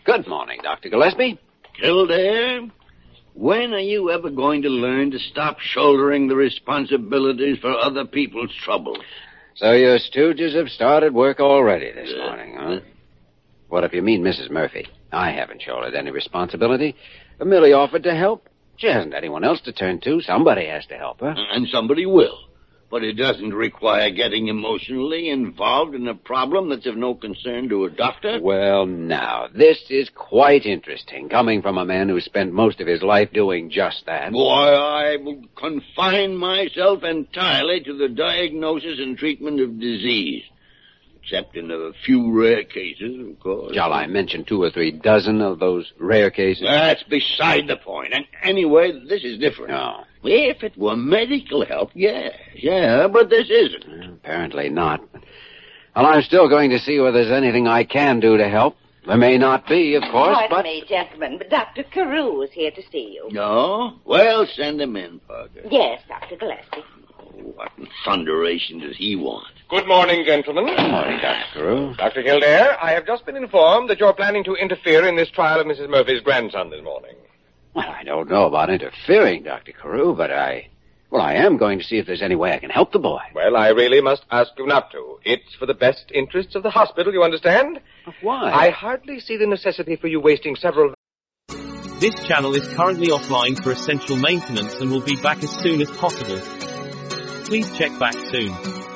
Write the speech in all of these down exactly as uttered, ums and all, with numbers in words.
Good morning, Doctor Gillespie. Kildare, when are you ever going to learn to stop shouldering the responsibilities for other people's troubles? So your stooges have started work already this Uh, morning, huh? What if you mean Missus Murphy? I haven't shouldered any responsibility. I merely offered to help. She hasn't anyone else to turn to. Somebody has to help her. And somebody will. But it doesn't require getting emotionally involved in a problem that's of no concern to a doctor. Well, now, this is quite interesting, coming from a man who spent most of his life doing just that. Why, I will confine myself entirely to the diagnosis and treatment of disease. Except in a few rare cases, of course. Shall I mention two or three dozen of those rare cases? That's beside the point. And anyway, this is different. No. If it were medical help, yes, yeah, but this isn't. Well, apparently not. Well, I'm still going to see whether there's anything I can do to help. There may not be, of course, Pardon but... me, gentlemen, but Doctor Carew is here to see you. No? Well, send him in, Parker. Yes, Doctor Gillespie. What in thunderation does he want? Good morning, gentlemen. Good morning, Doctor Carew. Doctor Kildare, I have just been informed that you're planning to interfere in this trial of Missus Murphy's grandson this morning. Well, I don't know about interfering, Doctor Carew, but I... Well, I am going to see if there's any way I can help the boy. Well, I really must ask you not to. It's for the best interests of the hospital, you understand? But why? I hardly see the necessity for you wasting several... This channel is currently offline for essential maintenance and will be back as soon as possible. Please check back soon.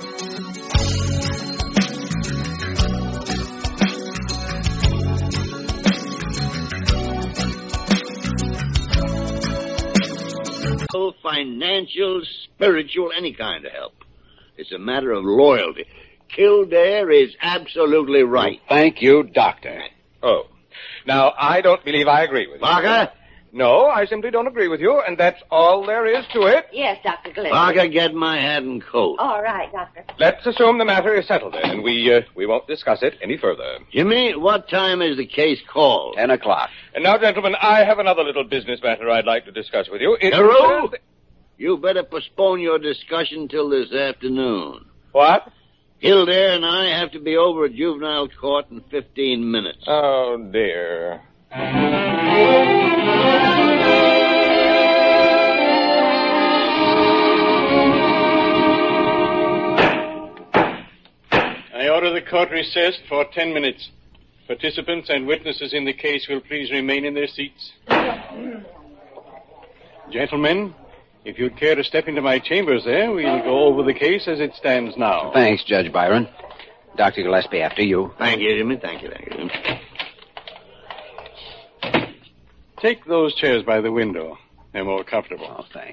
Financial, spiritual, any kind of help. It's a matter of loyalty. Kildare is absolutely right. Well, thank you, Doctor. Oh. Now, I don't believe I agree with you. Parker? No, I simply don't agree with you, and that's all there is to it. Yes, Doctor Gillespie. Parker, get my hat and coat. All right, Doctor. Let's assume the matter is settled then, and we, uh, we won't discuss it any further. Jimmy, what time is the case called? Ten o'clock. And now, gentlemen, I have another little business matter I'd like to discuss with you. It Carew? concerns- You better postpone your discussion till this afternoon. What? Kildare and I have to be over at juvenile court in fifteen minutes. Oh, dear. I order the court recessed for ten minutes. Participants and witnesses in the case will please remain in their seats. Gentlemen, if you'd care to step into my chambers there, we'll go over the case as it stands now. Thanks, Judge Byron. Doctor Gillespie, after you. Thank you, Jimmy. Thank you, thank you. Take those chairs by the window. They're more comfortable. Oh, thanks.